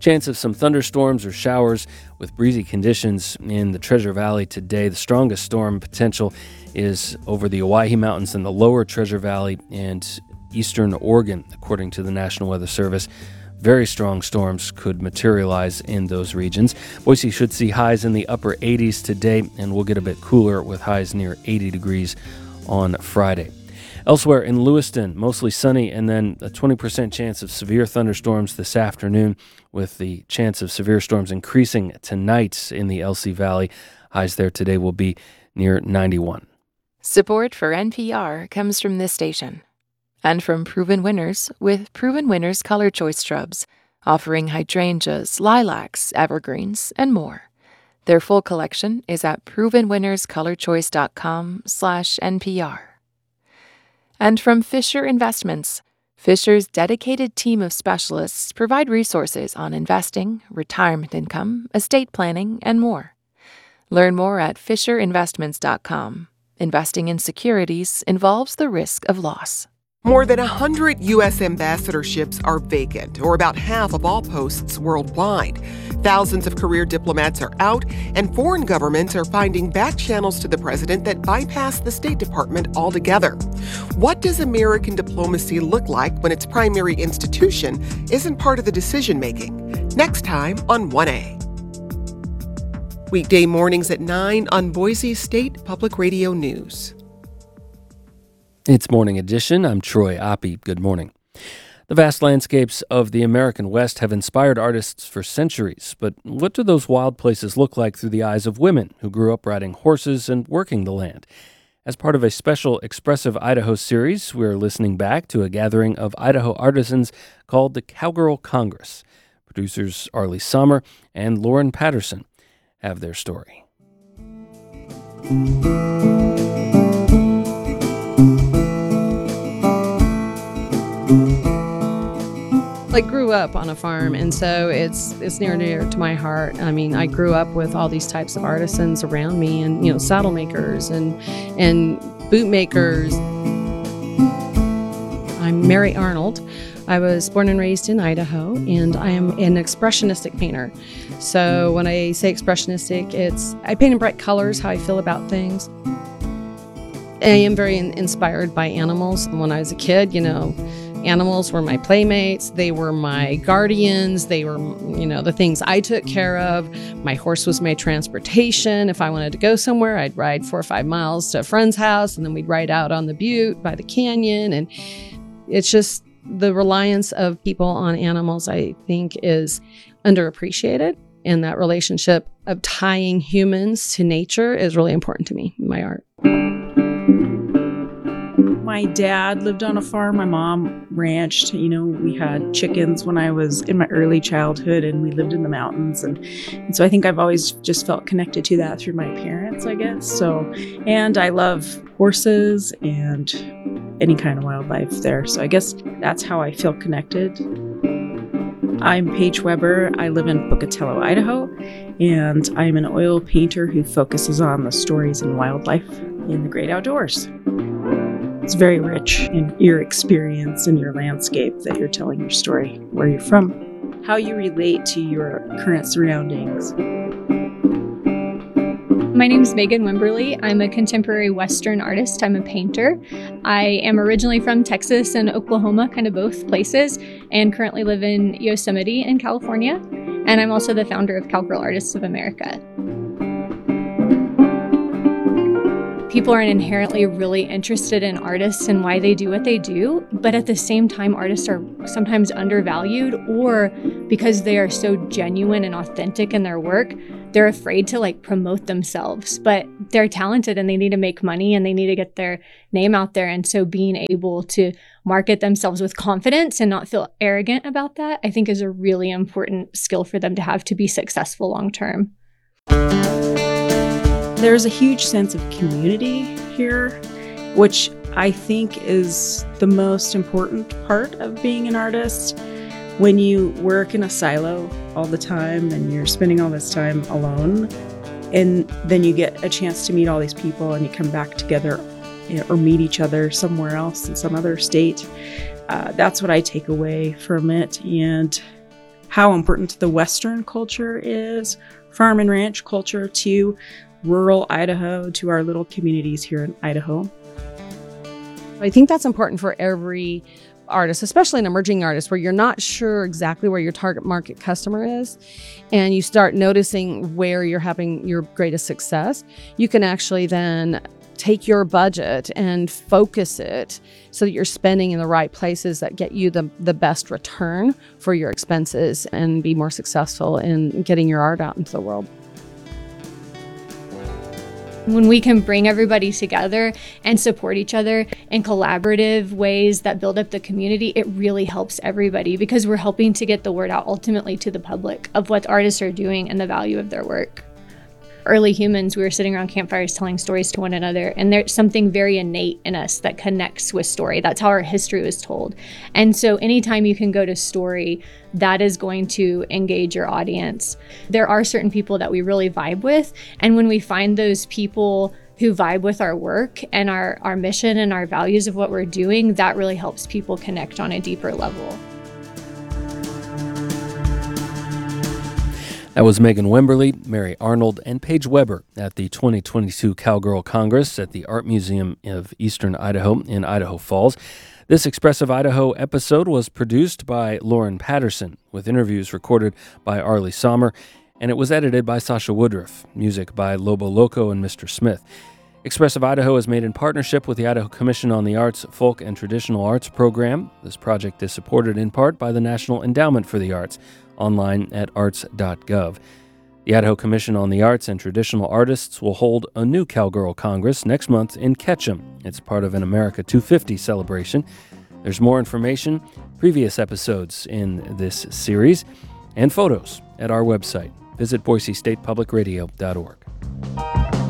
Chance of some thunderstorms or showers with breezy conditions in the Treasure Valley today. The strongest storm potential is over the Owyhee Mountains in the lower Treasure Valley and eastern Oregon, according to the National Weather Service. Very strong storms could materialize in those regions. Boise should see highs in the upper 80s today, and we'll get a bit cooler with highs near 80 degrees on Friday. Elsewhere in Lewiston, mostly sunny, and then a 20% chance of severe thunderstorms this afternoon, with the chance of severe storms increasing tonight in the LC Valley. Highs there today will be near 91. Support for NPR comes from this station and from Proven Winners with Proven Winners Color Choice Shrubs, offering hydrangeas, lilacs, evergreens, and more. Their full collection is at provenwinnerscolorchoice.com/NPR. And from Fisher Investments, Fisher's dedicated team of specialists provide resources on investing, retirement income, estate planning, and more. Learn more at fisherinvestments.com. Investing in securities involves the risk of loss. More than 100 U.S. ambassadorships are vacant, or about half of all posts worldwide. Thousands of career diplomats are out, and foreign governments are finding back channels to the president that bypass the State Department altogether. What does American diplomacy look like when its primary institution isn't part of the decision-making? Next time on 1A. Weekday mornings at 9 on Boise State Public Radio News. It's Morning Edition. I'm Troy Oppie. Good morning. The vast landscapes of the American West have inspired artists for centuries, but what do those wild places look like through the eyes of women who grew up riding horses and working the land? As part of a special Expressive Idaho series, we're listening back to a gathering of Idaho artisans called the Cowgirl Congress. Producers Arlie Sommer and Lauren Patterson have their story. I grew up on a farm, and so it's near and dear to my heart. I mean, I grew up with all these types of artisans around me, and saddle makers and boot makers. I'm Mary Arnold. I was born and raised in Idaho, and I am an expressionistic painter. So when I say expressionistic, I paint in bright colors, how I feel about things. I am very inspired by animals. When I was a kid, animals were my playmates. They were my guardians. They were, the things I took care of. My horse was my transportation. If I wanted to go somewhere, I'd ride 4 or 5 miles to a friend's house, and then we'd ride out on the butte by the canyon. And it's just the reliance of people on animals, I think, is underappreciated. And that relationship of tying humans to nature is really important to me in my art. My dad lived on a farm. My mom ranched. We had chickens when I was in my early childhood, and we lived in the mountains. And so I think I've always just felt connected to that through my parents, I guess. And I love horses and any kind of wildlife there. So I guess that's how I feel connected. I'm Paige Weber. I live in Pocatello, Idaho, and I'm an oil painter who focuses on the stories and wildlife in the great outdoors. It's very rich in your experience and your landscape that you're telling your story, where you're from, how you relate to your current surroundings. My name is Megan Wimberly. I'm a contemporary Western artist. I'm a painter. I am originally from Texas and Oklahoma, kind of both places, and currently live in Yosemite in California. And I'm also the founder of Cowgirl Artists of America. People are inherently really interested in artists and why they do what they do, but at the same time, artists are sometimes undervalued, or because they are so genuine and authentic in their work, they're afraid to promote themselves. But they're talented and they need to make money and they need to get their name out there. And so being able to market themselves with confidence and not feel arrogant about that, I think is a really important skill for them to have to be successful long term. There's a huge sense of community here, which I think is the most important part of being an artist. When you work in a silo all the time and you're spending all this time alone, and then you get a chance to meet all these people and you come back together or meet each other somewhere else in some other state, that's what I take away from it. And how important the Western culture is, farm and ranch culture, to rural Idaho, to our little communities here in Idaho. I think that's important for every artist, especially an emerging artist, where you're not sure exactly where your target market customer is, and you start noticing where you're having your greatest success. You can actually then take your budget and focus it so that you're spending in the right places that get you the best return for your expenses and be more successful in getting your art out into the world. When we can bring everybody together and support each other in collaborative ways that build up the community, it really helps everybody, because we're helping to get the word out ultimately to the public of what artists are doing and the value of their work. Early humans, we were sitting around campfires telling stories to one another, and there's something very innate in us that connects with story. That's how our history was told. And so anytime you can go to story, that is going to engage your audience. There are certain people that we really vibe with, and when we find those people who vibe with our work and our mission and our values of what we're doing, that really helps people connect on a deeper level. That was Megan Wimberly, Mary Arnold, and Paige Weber at the 2022 Cowgirl Congress at the Art Museum of Eastern Idaho in Idaho Falls. This Expressive Idaho episode was produced by Lauren Patterson, with interviews recorded by Arlie Sommer, and it was edited by Sasha Woodruff. Music by Lobo Loco and Mr. Smith. Expressive Idaho is made in partnership with the Idaho Commission on the Arts Folk and Traditional Arts Program. This project is supported in part by the National Endowment for the Arts, online at arts.gov. The Idaho Commission on the Arts and Traditional Artists will hold a new Cowgirl Congress next month in Ketchum. It's part of an America 250 celebration. There's more information, previous episodes in this series, and photos at our website. Visit BoiseStatePublicRadio.org.